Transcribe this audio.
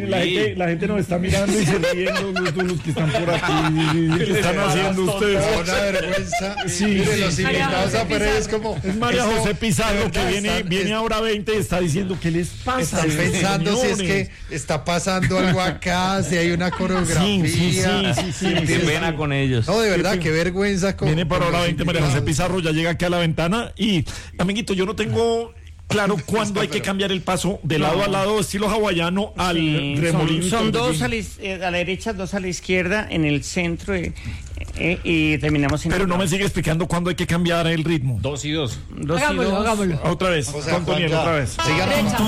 la gente nos está mirando y se ríen los que están por aquí. ¿Qué están haciendo ustedes? Una vergüenza. Sí, Mire, sí, los sí. invitados a Pérez es como... Es María esto, José Pizarro, de que verdad, viene ahora 20 y está diciendo, ¿qué les pasa? Están pensando si es señores? que está pasando algo acá, si hay una coreografía. Sí. Qué pena con ellos. No, de verdad, qué vergüenza. Viene para con hora los 20 María José invitados. Pizarro, ya llega aquí a la ventana y, amiguito, yo no tengo claro cuándo hay que cambiar el paso de lado a lado, estilo hawaiano, al remolino. Son dos a la derecha, dos a la izquierda, en el centro y terminamos en... Pero no me sigue explicando cuándo hay que cambiar el ritmo. 2 y 2. Dos y dos. Hagámoslo. Otra vez, O sea, con Toniel, Juan, ya. otra vez. Sigan.